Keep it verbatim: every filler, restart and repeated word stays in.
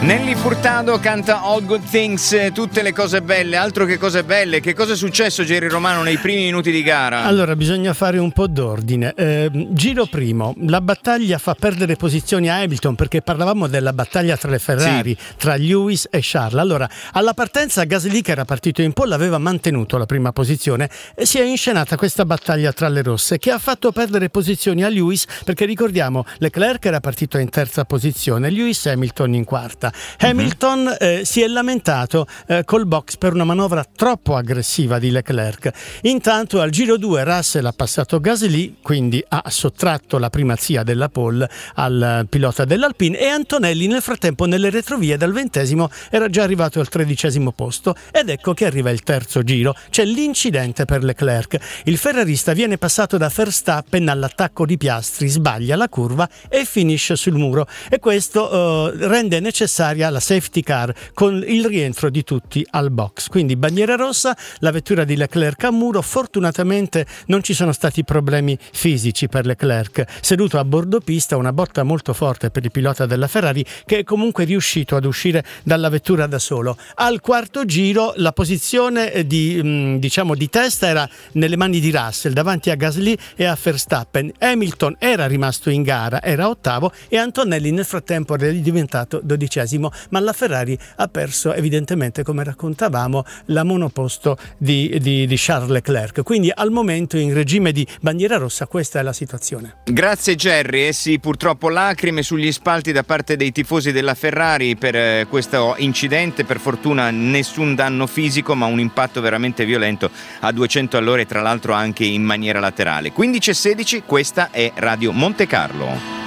Nelly Furtado canta All Good Things, tutte le cose belle, altro che cose belle. Che cosa è successo, Jerry Romano, nei primi minuti di gara? Allora, bisogna fare un po' d'ordine. Eh, giro primo, la battaglia fa perdere posizioni a Hamilton, perché parlavamo della battaglia tra le Ferrari, sì, tra Lewis e Charles. Allora, alla partenza Gasly, che era partito in pole, aveva mantenuto la prima posizione e si è inscenata questa battaglia tra le rosse, che ha fatto perdere posizioni a Lewis, perché ricordiamo, Leclerc era partito in terza posizione, Lewis e Hamilton in quarta. Hamilton uh-huh. eh, si è lamentato eh, col box per una manovra troppo aggressiva di Leclerc. Intanto al giro due Russell ha passato Gasly, quindi ha sottratto la primazia della pole al pilota dell'Alpine, e Antonelli nel frattempo nelle retrovie dal ventesimo era già arrivato al tredicesimo posto, ed ecco che arriva il terzo giro. C'è l'incidente per Leclerc, il ferrarista viene passato da Verstappen all'attacco di Piastri, sbaglia la curva e finisce sul muro, e questo eh, rende necessario la safety car con il rientro di tutti al box. Quindi bandiera rossa, la vettura di Leclerc a muro. Fortunatamente non ci sono stati problemi fisici per Leclerc, seduto a bordo pista, una botta molto forte per il pilota della Ferrari, che è comunque riuscito ad uscire dalla vettura da solo. Al quarto giro la posizione di, diciamo, di testa era nelle mani di Russell davanti a Gasly e a Verstappen. Hamilton era rimasto in gara, era ottavo, e Antonelli nel frattempo era diventato dodicesimo, ma la Ferrari ha perso evidentemente, come raccontavamo, la monoposto di, di, di Charles Leclerc. Quindi al momento, in regime di bandiera rossa, questa è la situazione. Grazie Jerry. Eh sì, purtroppo lacrime sugli spalti da parte dei tifosi della Ferrari per eh, questo incidente. Per fortuna nessun danno fisico, ma un impatto veramente violento a duecento all'ora, e tra l'altro anche in maniera laterale. quindici e sedici, questa è Radio Monte Carlo.